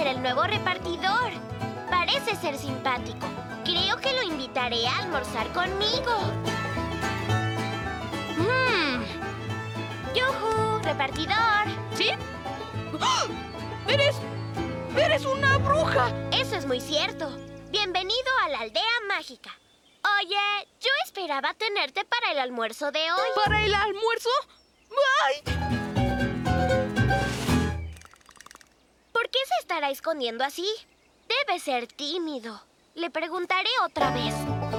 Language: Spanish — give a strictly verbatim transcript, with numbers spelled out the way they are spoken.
el nuevo repartidor. Parece ser simpático. Creo que lo invitaré a almorzar conmigo. Mm. ¡Yujú! ¡Repartidor! ¿Sí? ¡Ah! ¡Eres... eres una bruja! Eso es muy cierto. Bienvenido a la aldea mágica. Oye, yo esperaba tenerte para el almuerzo de hoy. ¿Para el almuerzo? ¡Ay! ¿Por qué se estará escondiendo así? Debe ser tímido. Le preguntaré otra vez.